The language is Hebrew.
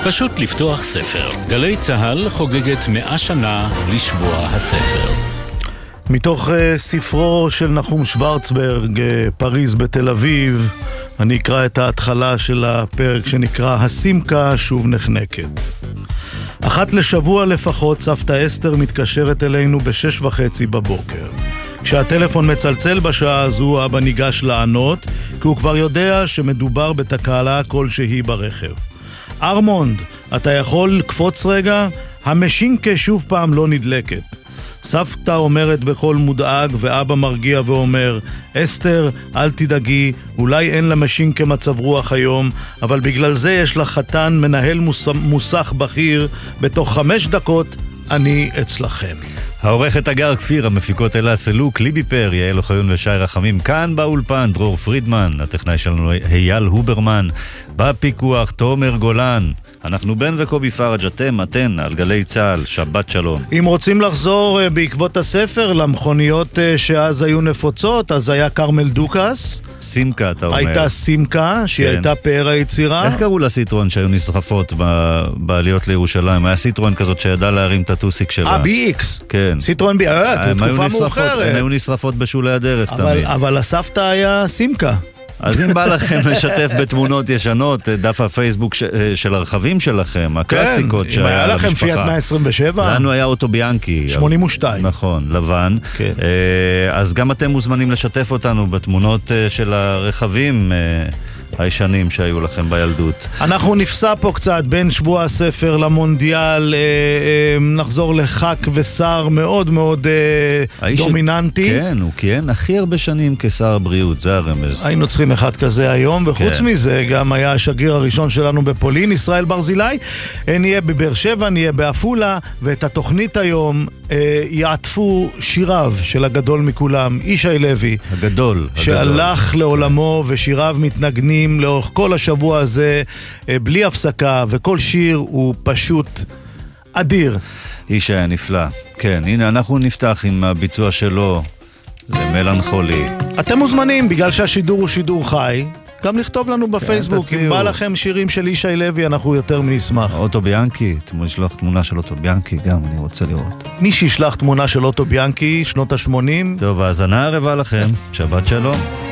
פשוט לפתוח ספר. גלי צהל חוגגת 100 שנה לשבוע הספר. מתוך ספרו של נחום שוורצברג, פריז בתל אביב, אני אקרא את ההתחלה של הפרק שנקרא הסימקה שוב נחנקת. אחת לשבוע לפחות סבתא אסתר מתקשרת אלינו ב6:30 בבוקר. כשהטלפון מצלצל בשעה הזו, אבא ניגש לענות, כי הוא כבר יודע שמדובר בתקלה כלשהי ברכב. ארמונד, אתה יכול לקפוץ רגע? המשינקה שוב פעם לא נדלקת. סבתא אומרת בקול מודאג, ואבא מרגיע ואומר, אסתר, אל תדאגי, אולי אין לה משינקה מצב רוח היום, אבל בגלל זה יש לה חתן מנהל מוסך בכיר, בתוך 5 דקות אני אצלכם. העורכת אגר כפיר, המפיקות אלה סלוק, ליבי פר, יעל אוחיון ושי רחמים, כאן באולפן, דרור פרידמן, הטכנאי שלנו אייל הוברמן, בפיקוח תומר גולן. אנחנו בן וקובי פרג', אתן על גלי צהל, שבת שלום. אם רוצים לחזור בעקבות הספר למכוניות שאז היו נפוצות, אז היה קרמל דוקס. סימקה, אתה אומר. הייתה סימקה, שהיא הייתה פאר היצירה. איך קראו לסיטרון שהיו נסחפות בעליות לירושלים? היה סיטרון כזאת שידעה להרים את הטוסיק שלה. BX. כן. סיטרון BX, תקופה מאוחרת. הם היו נשרפות בשולי הדרך תמיד. אבל הסבתא היה סימקה. אז אם בא לכם לשתף בתמונות ישנות, דף הפייסבוק של הרכבים שלכם, הקלאסיקות שהיה למשפחה. היה לכם פיאט 127? לנו היה אוטו ביאנקי. 82. נכון, לבן. אז גם אתם מוזמנים לשתף אותנו בתמונות של הרכבים הישנים שהיו לכם בילדות. אנחנו נפסע פה קצת בין שבוע הספר למונדיאל, נחזור לחק ושר מאוד מאוד דומיננטי. כן, הוא כיהן הכי הרבה שנים כשר הבריאות, זה הרמז. היינו צריכים אחד כזה היום, וחוץ מזה גם היה השגריר הראשון שלנו בפולין, ישראל ברזילי. נהיה בבאר שבע, נהיה בעפולה, ואת התוכנית היום יעטפו שיריו של הגדול מכולם, ישי לוי. הגדול. שהלך לעולמו, ושיריו מתנגנים לאורך כל השבוע הזה בלי הפסקה, וכל שיר הוא פשוט אדיר. איש היה נפלא. כן, הנה אנחנו נפתח עם הביצוע שלו למלנכולי. אתם מוזמנים, בגלל שהשידור הוא שידור חי, גם לכתוב לנו בפייסבוק. אם בא לכם שירים של ישי לוי, אנחנו יותר מנשמח. אוטו ביאנקי, תשלח תמונה של אוטו ביאנקי, גם אני רוצה לראות. מי שישלח תמונה של אוטו ביאנקי, שנות ה-80. טוב, האזנה ערבה לכם, שבת שלום.